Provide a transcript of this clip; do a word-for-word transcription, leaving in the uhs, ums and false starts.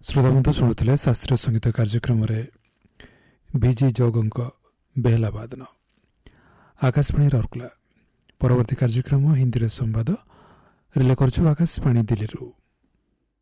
श्रोताबंधु शुणुले शास्त्रीय संगीत कार्यक्रम विजी जौगंक बेहला वादन आकाशवाणी राउरकेला। परवर्ती कार्यक्रम हिंदी रे संवाद रिले करछु आकाशवाणी दिल्ली।